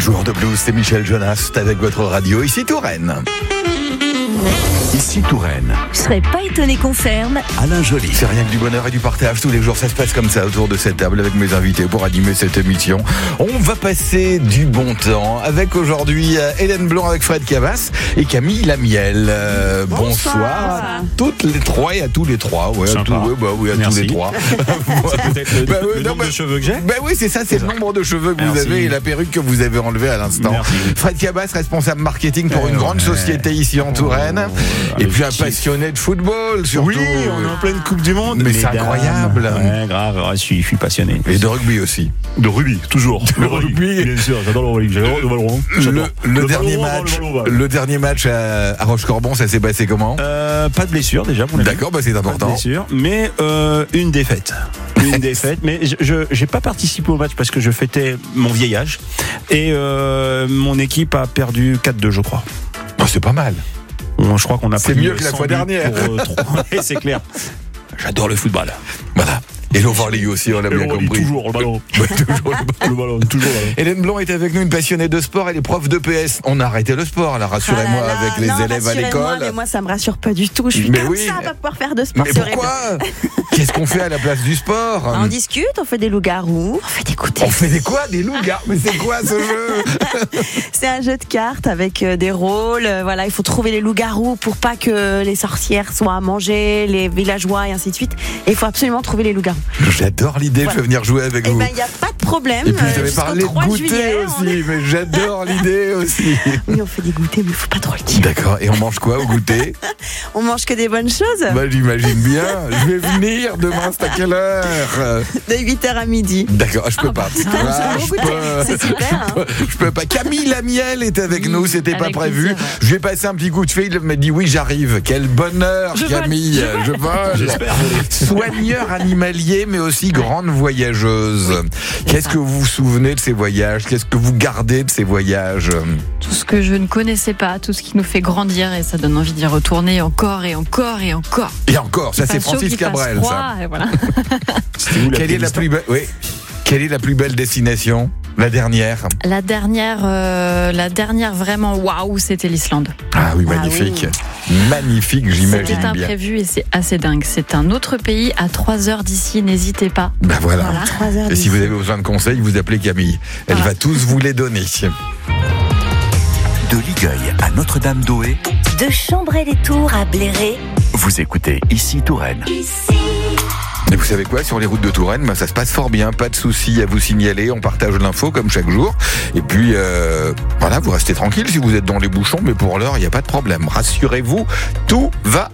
jours de blues, c'est Michel Jonas avec votre radio, ici Touraine. Ici Touraine. Je serais pas étonné qu'on ferme. Alain Joly. C'est rien que du bonheur et du partage. Tous les jours, ça se passe comme ça autour de cette table avec mes invités pour animer cette émission. On va passer du bon temps avec aujourd'hui Hélène Blanc avec Fred Cavas et Lamiel. Bonsoir à toutes les trois et à tous les trois. Ouais, à tous les trois. C'est peut-être le nombre de cheveux que j'ai. Oui, c'est ça, c'est le nombre de cheveux que vous avez et la perruque que vous avez enlevée à l'instant. Merci. Fred Cavas, responsable marketing pour une grande société ici en Touraine. Et puis un passionné de football, surtout. Oui, on est en pleine Coupe du Monde. Mais c'est incroyable. Ouais, grave, je suis passionné. Et de rugby aussi. De rugby, toujours. Le rugby. Bien sûr, j'adore le rugby. J'adore le ballon. Le dernier match à Rochecorbon, ça s'est passé comment? Pas de blessure déjà. D'accord, c'est important. Pas de blessure, mais une défaite. Une défaite, mais je n'ai pas participé au match parce que je fêtais mon vieil âge. Et mon équipe a perdu 4-2, je crois. Oh, c'est pas mal. Je crois qu'on a c'est pris mieux que la fois dernière. C'est clair. J'adore le football. Voilà. Et l'overlay aussi, on l'a bien compris. Toujours le ballon. Toujours le ballon. Hélène Blanc est avec nous, une passionnée de sport. Elle est prof d'EPS. On a arrêté le sport, là, rassurez-moi, avec les élèves à l'école. Mais moi, ça me rassure pas du tout. Je suis comme ça à pas pouvoir faire de sport. Mais pourquoi? Qu'est-ce qu'on fait à la place du sport? On discute, on fait des loups-garous, on fait des goûters. On fait des quoi? Des loups-garous? Mais c'est quoi ce jeu? C'est un jeu de cartes avec des rôles. Voilà, il faut trouver les loups-garous pour pas que les sorcières soient mangées, les villageois et ainsi de suite. Et il faut absolument trouver les loups-garous. J'adore l'idée, je vais venir jouer avec vous. Eh ben, il n'y a pas de problème. Et puis vous avez parlé de goûter aussi, mais j'adore l'idée aussi. Oui, on fait des goûters, mais il faut pas trop le dire. D'accord, et on mange quoi au goûter? On mange que des bonnes choses. Bah j'imagine bien. Je vais venir demain, c'est à quelle heure? De 8h à midi. D'accord, je peux pas. C'est super. Je peux pas. Camille Lamiel est avec nous, c'était pas prévu. Plaisir, ouais. Je lui ai passé un petit coup de fil, il m'a dit oui, j'arrive. Quel bonheur, Camille. Je vole. J'espère. Soigneur animalier, mais aussi grande voyageuse. Qu'est-ce que vous vous souvenez de ces voyages? Qu'est-ce que vous gardez de ces voyages? Tout ce que je ne connaissais pas, tout ce qui nous fait grandir, et ça donne envie d'y retourner encore et encore et encore. Et encore, ça c'est Francis Cabrel, ça. Voilà. Quelle est la plus belle? Oui. Quelle est la plus belle destination? La dernière vraiment waouh, c'était l'Islande. Ah oui, magnifique. Magnifique, j'imagine bien. C'était imprévu et c'est assez dingue. C'est un autre pays à 3 heures d'ici, n'hésitez pas. Ben voilà. 3 heures Et d'ici. si vous avez besoin de conseils, vous appelez Camille. Elle va tous vous les donner. De Ligueuil à Notre-Dame-d'Oé, De Chambray-les-Tours à Bléré. vous écoutez Ici Touraine. Et vous savez quoi, sur les routes de Touraine, ça se passe fort bien, pas de soucis à vous signaler, on partage l'info comme chaque jour. Et puis, voilà, vous restez tranquille si vous êtes dans les bouchons, mais pour l'heure, il n'y a pas de problème. Rassurez-vous, tout va